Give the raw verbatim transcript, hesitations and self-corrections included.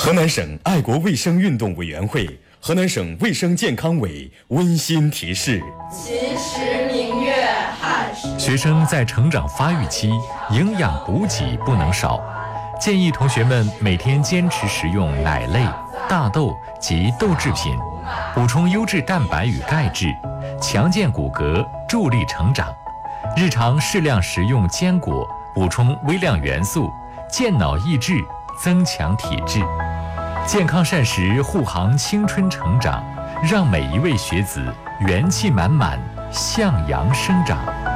河南省爱国卫生运动委员会、河南省卫生健康委温馨提示： 秦时明月汉时。 学生在成长发育期，营养补给不能少，建议同学们每天坚持食用奶类、大豆及豆制品，补充优质蛋白与钙质，强健骨骼，助力成长。日常适量食用坚果，补充微量元素，健脑益智，增强体质。健康膳食护航青春成长，让每一位学子元气满满，向阳生长。